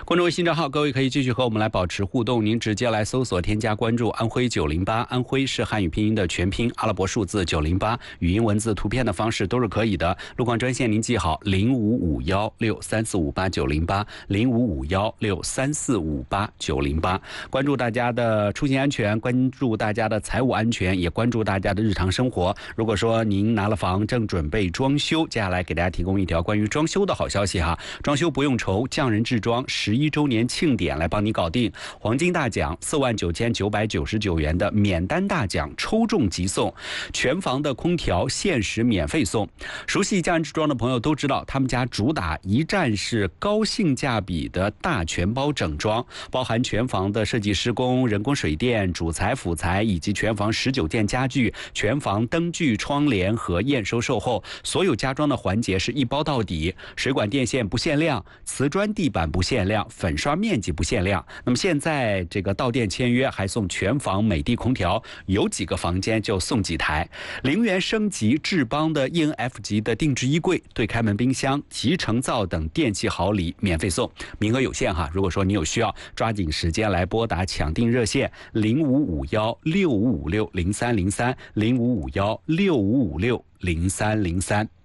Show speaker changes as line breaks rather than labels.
关注微信账号，各位可以继续和我们来保持互动。您直接来搜索添加关注安徽908，安徽是汉语拼音的全拼，阿拉伯数字908，语音、文字、图片的方式都是可以的。路况专线您记好：055163458908，055163458908。关注大家的出行安全，关注大家的财务安全，也关注大家的日常生活。如果说您拿了房，正准备装修，接下来给大家提供一条关于装修的好消息哈，装修不用愁，匠人制装11周年庆典来帮你搞定，黄金大奖49999元的免单大奖抽中即送，全房的空调限时免费送。熟悉匠人制装的朋友都知道，他们家主打一站式高性价比的大全包整装，包含全房的设计施工、人工水电、主材辅材以及全房19件家具、全房灯具、窗帘和验收售后，所有家装的环节是一包到底，水管电线不限量，瓷砖地板不限量，粉刷面积不限量。那么现在这个到店签约还送全房美的空调，有几个房间就送几台。0元升级智邦的 ENF 级的定制衣柜、对开门冰箱、集成灶等电器好礼免费送，名额有限哈。如果说你有需要，抓紧时间来拨打抢订热线055165560303，055165560303。